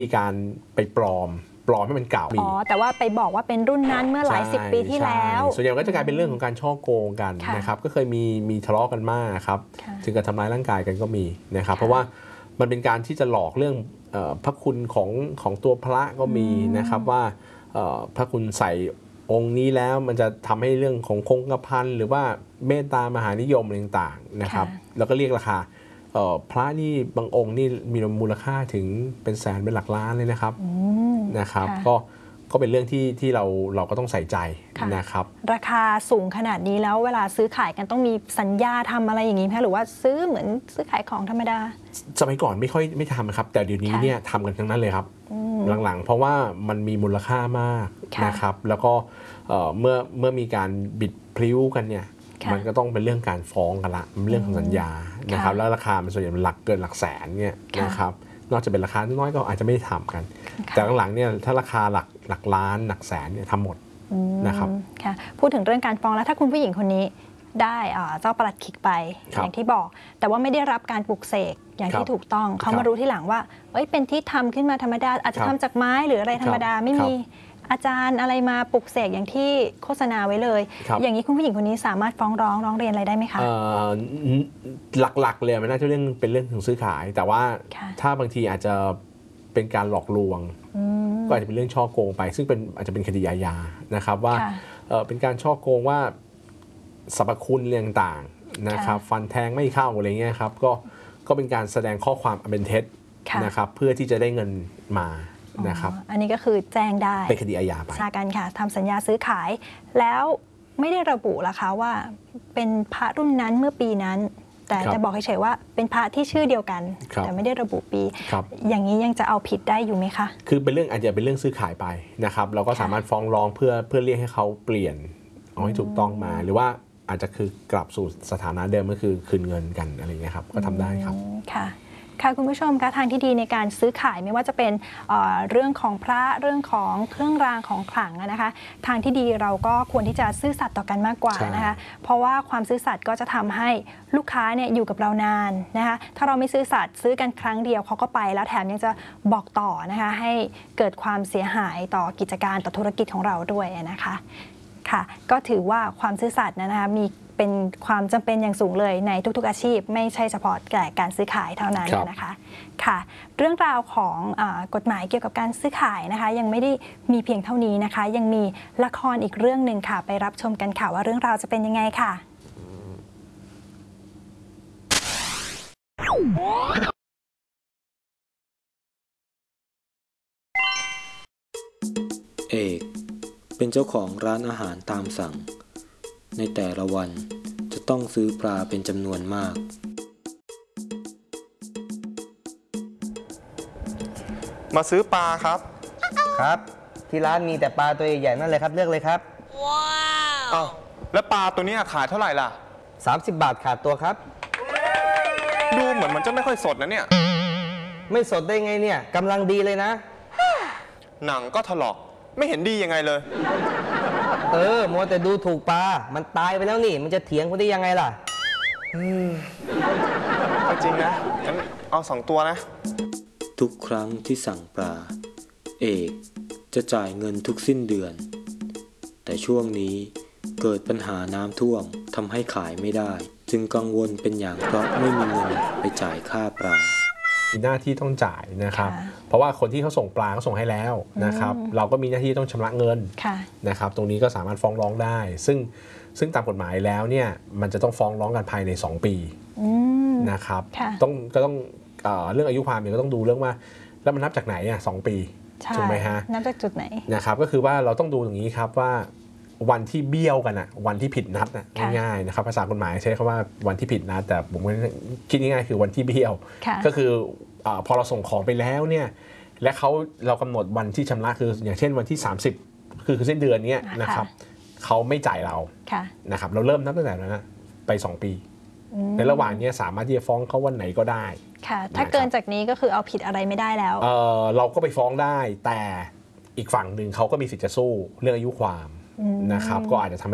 มีการไปปลอมให้มันเก่าแต่ว่าไปบอกว่าเป็นรุ่นนั้นเมื่อหลาย10 ปีที่แล้วส่วนใหญ่ก็จะกลายเป็นเรื่องของการช่อโกงกันนะครับก็เคยมีทะเลาะกันมากครับถึงกับทำร้ายร่างกายกันก็มีนะครับเพราะว่ามันเป็นการที่จะหลอกเรื่องพระคุณของตัวพระก็มีนะครับว่าพระคุณใส่องค์นี้แล้วมันจะทำให้เรื่องของคงกระพันหรือว่าเมตตามหานิยมอะไรต่างๆนะครับแล้วก็เรียกราคาพระนี่บางองค์นี่มีมูลค่าถึงเป็นแสนเป็นหลักล้านเลยนะครับก็เป็นเรื่องที่เราก็ต้องใส่ใจนะครับราคาสูงขนาดนี้แล้วเวลาซื้อขายกันต้องมีสัญญาทำอะไรอย่างนี้ไหมหรือว่าซื้อเหมือนซื้อขายของธรรมดาสมัยก่อนไม่ทำครับแต่เดี๋ยวนี้เนี่ยทำกันทั้งนั้นเลยครับหลังๆเพราะว่ามันมีมูลค่ามากนะครับแล้วก็เมื่อมีการบิดพลิ้วกันเนี่ยมันก็ต้องเป็นเรื่องการฟ้องกันละมันเรื่องของสัญญานะครับแล้วราคามันส่วนใหญ่มันเกินหลักแสนเนี่ยนะครับนอกจากเป็นราคาน้อยก็อาจจะไม่ได้ทำกันแต่หลังๆเนี่ยถ้าราคาหลักล้านหลักแสนเนี่ยทำหมดนะครับค่ะพูดถึงเรื่องการฟ้องแล้วถ้าคุณผู้หญิงคนนี้ได้เจ้าปลัดขิกไปอย่างที่บอกแต่ว่าไม่ได้รับการปลุกเสกอย่างที่ถูกต้องเขามารู้ที่หลังว่าเป็นที่ทำขึ้นมาธรรมดาอาจจะทำจากไม้หรืออะไรธรรมดาไม่มีอาจารย์อะไรมาปลุกเสกอย่างที่โฆษณาไว้เลยอย่างนี้คุณผู้หญิงคนนี้สามารถฟ้องร้องเรียนอะไรได้ไหมคะหลักๆเลยมันน่าจะเป็นเรื่องถึงซื้อขายแต่ว่าถ้าบางทีอาจจะเป็นการหลอกลวงก็อาจจะเป็นเรื่องช่อโกงไปซึ่งอาจจะเป็นคดีอาญานะครับว่าเป็นการช่อโกงว่าสรรพคุณเรื่องต่างนะครับฟันแทงไม่เข้าอะไรเงี้ยครับก็เป็นการแสดงข้อความอันเป็นเท็จนะครับเพื่อที่จะได้เงินมานะครับอันนี้ก็คือแจ้งได้เป็นคดีอาญาไปใช่กันค่ะทำสัญญาซื้อขายแล้วไม่ได้ระบุล่ะคะว่าเป็นพระรุ่นนั้นเมื่อปีนั้นแต่จะบอกเฉยๆว่าเป็นพระที่ชื่อเดียวกันแต่ไม่ได้ระบุปีอย่างนี้ยังจะเอาผิดได้อยู่ไหมคะคือเป็นเรื่องอาจจะเป็นเรื่องซื้อขายไปนะครับเราก็สามารถฟ้องร้องเพื่อเรียกให้เขาเปลี่ยนเอาให้ถูกต้องมาหรือว่าอาจจะคือกลับสู่สถานะเดิมก็คือคืนเงินกันอะไรอย่างเงี้ยครับก็ทำได้ครับค่ะคุณผู้ชมคะทางที่ดีในการซื้อขายไม่ว่าจะเป็นเรื่องของพระเรื่องของเครื่องรางของขลังนะคะทางที่ดีเราก็ควรที่จะซื่อสัตย์ต่อกันมากกว่านะคะเพราะว่าความซื่อสัตย์ก็จะทำให้ลูกค้าเนี่ยอยู่กับเรานานนะคะถ้าเราไม่ซื่อสัตย์ซื้อกันครั้งเดียวเขาก็ไปแล้วแถมยังจะบอกต่อนะคะให้เกิดความเสียหายต่อกิจการต่อธุรกิจของเราด้วยนะคะค่ะก็ถือว่าความซื่อสัตย์นะคะมีเป็นความจำเป็นอย่างสูงเลยในทุกๆอาชีพไม่ใช่เฉพาะแต่การซื้อขายเท่านั้นนะคะค่ะเรื่องราวของกฎหมายเกี่ยวกับการซื้อขายนะคะยังไม่ได้มีเพียงเท่านี้นะคะยังมีละครอีกเรื่องหนึ่งค่ะไปรับชมกันค่ะว่าเรื่องราวจะเป็นยังไงค่ะเอกเป็นเจ้าของร้านอาหารตามสั่งในแต่ละวันจะต้องซื้อปลาเป็นจำนวนมากมาซื้อปลาครับครับที่ร้านมีแต่ปลาตัวใหญ่ๆนั่นเลยครับเลือกเลยครับว้าวแล้วปลาตัวนี้ขายเท่าไหร่ล่ะ 30 บาทขาดตัวครับดูเหมือนมันจะไม่ค่อยสดนะเนี่ยไม่สดได้ไงเนี่ยกำลังดีเลยนะหนังก็ถลอกไม่เห็นดียังไงเลยมัวแต่ดูถูกปลามันตายไปแล้วนี่มันจะเถียงคนได้ยังไงล่ะก็จริงนะงั้นเอา2 ตัวนะทุกครั้งที่สั่งปลาเอกจะจ่ายเงินทุกสิ้นเดือนแต่ช่วงนี้เกิดปัญหาน้ำท่วมทำให้ขายไม่ได้จึงกังวลเป็นอย่างเพราะไม่มีเงินไปจ่ายค่าปลามีหน้าที่ต้องจ่ายนะครับเพราะว่าคนที่เขาส่งปลาเขาส่งให้แล้วนะครับเราก็มีหน้าที่ต้องชำระเงินนะครับตรงนี้ก็สามารถฟ้องร้องได้ซึ่งตามกฎหมายแล้วเนี่ยมันจะต้องฟ้องร้องกันภายใน2 ปีนะครับก็ต้องเรื่องอายุความเนี่ยก็ต้องดูเรื่องว่าแล้วมันนับจากไหน2 ปีถูกไหมฮะนับจากจุดไหนนะครับก็คือว่าเราต้องดูอย่างนี้ครับว่าวันที่เบี้ยวกันวันที่ผิดนัดง่ายๆนะครับภาษากฎหมายใช้คำว่าวันที่ผิดนัดแต่ผมคิดง่ายๆคือวันที่เบี้ยวก็คือพอเราส่งของไปแล้วเนี่ยและเรากำหนดวันที่ชำระคืออย่างเช่นวันที่30คือสิ้นเดือนนี้นะครับเขาไม่จ่ายเรานะครับเราเริ่มนับตั้งแต่นั้นไป2 ปีในระหว่างนี้สามารถที่จะฟ้องเขาวันไหนก็ได้ค่ะถ้าเกินจากนี้ก็คือเอาผิดอะไรไม่ได้แล้วเราก็ไปฟ้องได้แต่อีกฝั่งหนึ่งเขาก็มีสิทธิ์จะสู้เรื่องอายุความนะครับก็อาจจะทำ